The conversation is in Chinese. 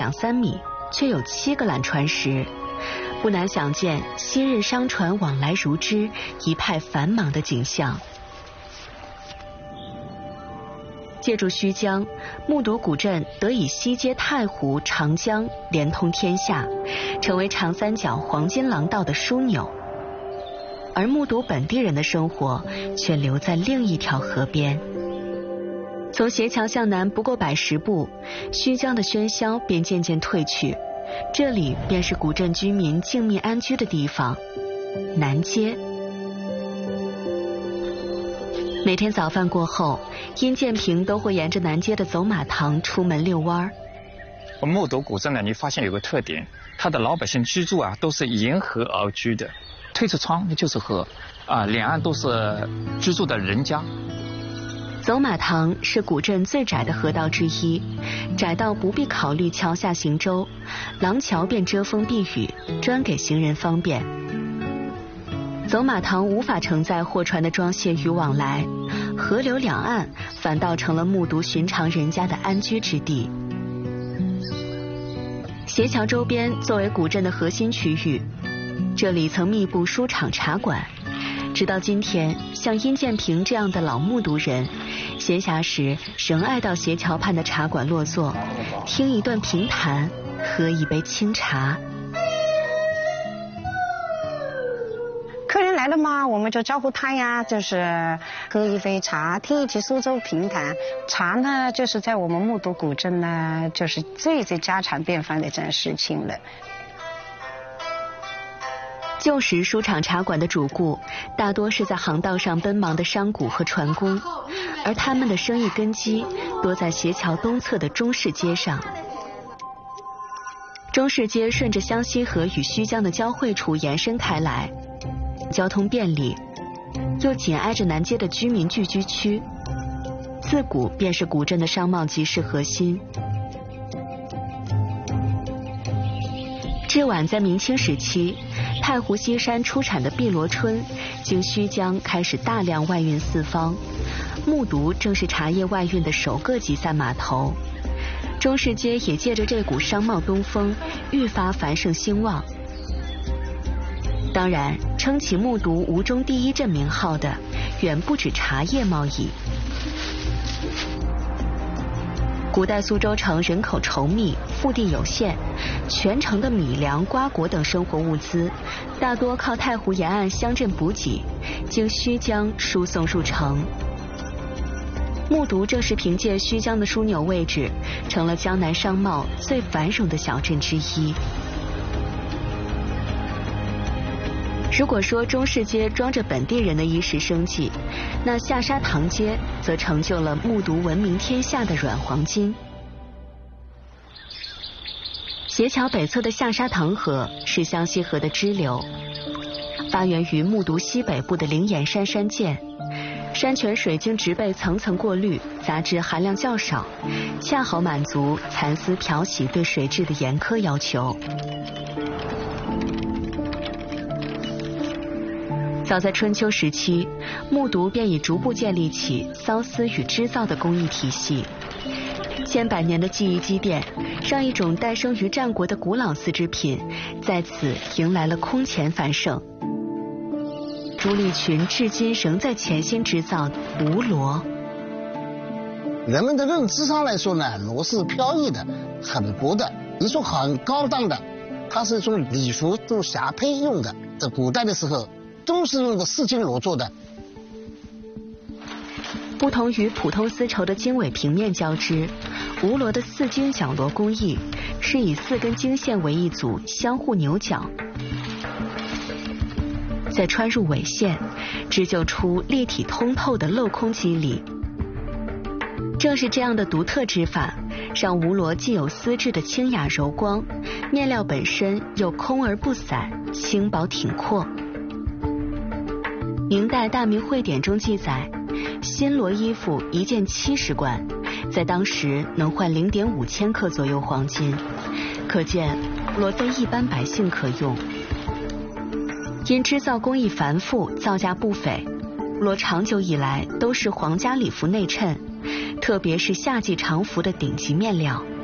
2-3米，却有7个缆船石，不难想见昔日商船往来如织，一派繁忙的景象。借助胥江，木渎古镇得以西接太湖、长江，连通天下，成为长三角黄金廊道的枢纽。而木渎本地人的生活却留在另一条河边。从斜桥向南不过110步，胥江的喧嚣便渐渐退去，这里便是古镇居民静谧安居的地方——南街。每天早饭过后，殷建平都会沿着南街的走马堂出门遛弯儿。 木渎古镇呢，你发现有个特点，它的老百姓居住啊都是沿河而居的，推着窗就是河，两岸都是居住的人家。 走马堂是古镇最窄的河道之一，窄到不必考虑桥下行舟，廊桥便遮风避雨，专给行人方便。走马堂无法承载货船的装卸与往来，河流两岸反倒成了木渎寻常人家的安居之地。斜桥周边作为古镇的核心区域，这里曾密布书场茶馆，直到今天，像殷建平这样的老木渎人，闲暇时仍爱到斜桥畔的茶馆落座，听一段评弹，喝一杯清茶。 客人来了嘛，我们就招呼他呀，就是喝一杯茶，听一曲苏州评弹。茶呢，就是在我们木渎古镇呢，就是最家常便饭的一件事情了。 旧时书场茶馆的主顾大多是在航道上奔忙的商贾和船工，而他们的生意根基多在斜桥东侧的中市街上。中市街顺着湘西河与胥江的交汇处延伸开来，交通便利，又紧挨着南街的居民聚居区，自古便是古镇的商贸集市核心。至晚在明清时期，太湖西山出产的碧螺春经胥江开始大量外运四方，木渎正是茶叶外运的首个集散码头。中市街也借着这股商贸东风愈发繁盛兴旺。当然，撑起木渎吴中第一镇名号的远不止茶叶贸易。古代苏州城人口稠密，腹地有限，全城的米粮、瓜果等生活物资大多靠太湖沿岸乡镇补给，经胥江输送入城。木渎正是凭借胥江的枢纽位置，成了江南商贸最繁荣的小镇之一。如果说中市街装着本地人的衣食生计，那下沙塘街则成就了木渎闻名天下的软黄金。斜桥北侧的下沙塘河是湘西河的支流，发源于木渎西北部的灵岩山山涧，山泉水经植被层层过滤，杂质含量较少，恰好满足蚕丝漂洗对水质的严苛要求。早在春秋时期，木渎便已逐步建立起缫丝与织造的工艺体系。千百年的技艺积淀，让一种诞生于战国的古老丝织品在此迎来了空前繁盛。朱立群至今仍在潜心织造吴罗。 人们的认知上来说呢，罗是飘逸的、很薄的，一种很高档的，它是一种礼服做霞帔用的。在古代的时候，都是用的丝巾罗做的。 不同于普通丝绸的经纬平面交织，吴罗的四经绞罗工艺是以4根经线为一组，相互扭绞，再穿入纬线，织就出立体通透的镂空肌理。正是这样的独特织法，让吴罗既有丝质的清雅柔光，面料本身又空而不散，轻薄挺阔。明代《大明会典》中记载，新罗衣服一件70贯，在当时能换0.5千克左右黄金，可见罗非一般百姓可用。因织造工艺繁复，造价不菲，罗长久以来都是皇家礼服内衬，特别是夏季常服的顶级面料。